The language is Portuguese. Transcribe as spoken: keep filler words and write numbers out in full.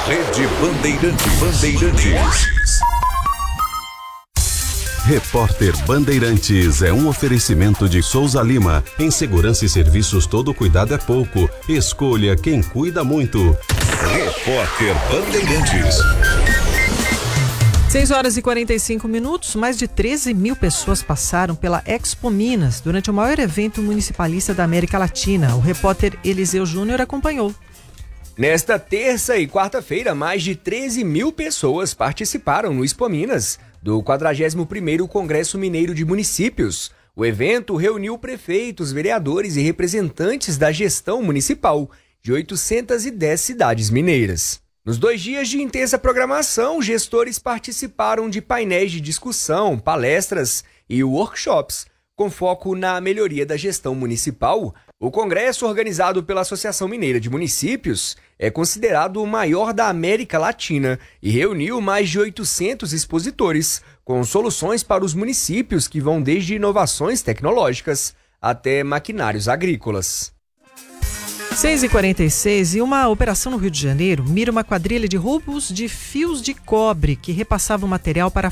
Rede Bandeirantes. Bandeirantes. Repórter Bandeirantes é um oferecimento de Souza Lima. Em segurança e serviços, todo cuidado é pouco. Escolha quem cuida muito. Repórter Bandeirantes. seis horas e quarenta e cinco minutos, mais de treze mil pessoas passaram pela Expo Minas durante o maior evento municipalista da América Latina. O repórter Eliseu Júnior acompanhou. Nesta terça e quarta-feira, mais de treze mil pessoas participaram no Expo Minas, do quadragésimo primeiro Congresso Mineiro de Municípios. O evento reuniu prefeitos, vereadores e representantes da gestão municipal de oitocentas e dez cidades mineiras. Nos dois dias de intensa programação, gestores participaram de painéis de discussão, palestras e workshops, com foco na melhoria da gestão municipal. O congresso, organizado pela Associação Mineira de Municípios, é considerado o maior da América Latina e reuniu mais de oitocentos expositores, com soluções para os municípios que vão desde inovações tecnológicas até maquinários agrícolas. seis e quarenta e seis, e uma operação no Rio de Janeiro mira uma quadrilha de roubos de fios de cobre que repassava o material para